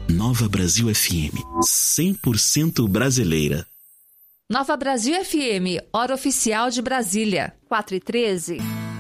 Nova Brasil FM, 100% brasileira. Nova Brasil FM, hora oficial de Brasília, 4h13.